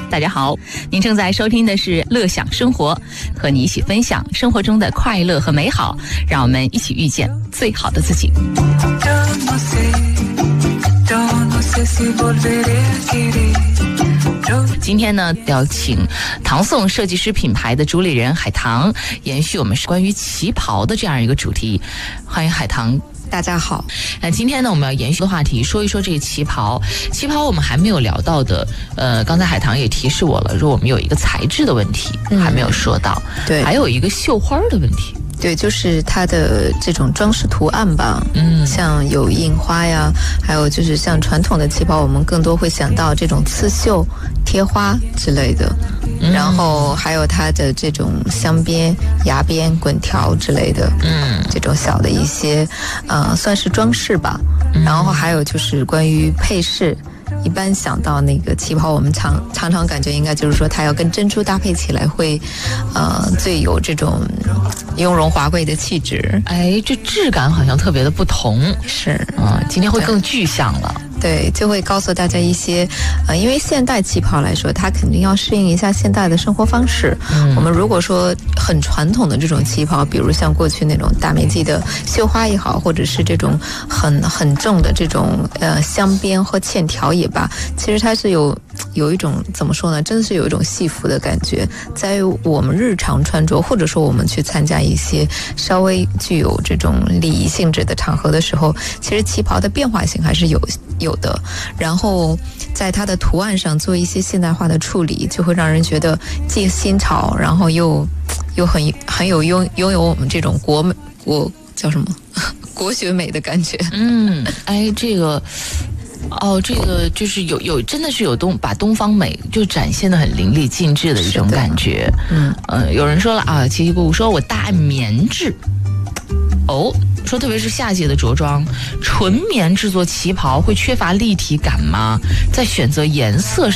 大家好，您正在收听的是乐享生活，和你一起分享生活中的快乐和美好，让我们一起遇见最好的自己。今天呢，要请唐宋设计师品牌的主理人海棠，延续我们关于旗袍的这样一个主题。欢迎海棠。 大家好， 今天呢，我们要延续的话题，说一说这个旗袍。旗袍我们还没有聊到的，刚才海棠也提示我了，说我们有一个材质的问题，还没有说到， 对， 还有一个绣花的问题。 对，就是它的这种装饰图案吧，像有印花呀，还有就是像传统的旗袍，我们更多会想到这种刺绣、贴花之类的，然后还有它的这种镶边、牙边、滚条之类的，这种小的一些，算是装饰吧。然后还有就是关于配饰。一般想到那个旗袍，我们常常感觉应该就是说它要跟珍珠搭配起来会，最有这种雍容华贵的气质。 哎，这质感好像特别的不同， 是今天会更具象了。 对，就会告诉大家一些，因为现代旗袍来说，它肯定要适应一下现代的生活方式。我们如果说很传统的这种旗袍，比如像过去那种大面积的绣花也好，或者是这种很重的这种镶边和线条也罢，其实它是有一种怎么说呢？真的是有一种戏服的感觉。在我们日常穿着，或者说我们去参加一些稍微具有这种礼仪性质的场合的时候，其实旗袍的变化性还是有的，然后在它的图案上做一些现代化的处理，就会让人觉得既新潮，然后又很有拥有我们这种国叫什么国学美的感觉。 这个就是有真的是有把东方美就展现得很淋漓尽致的一种感觉。有人说了啊，琪琪姑姑说我大爱棉质。说特别是夏季的着装，纯棉制作旗袍会缺乏立体感吗？在选择颜色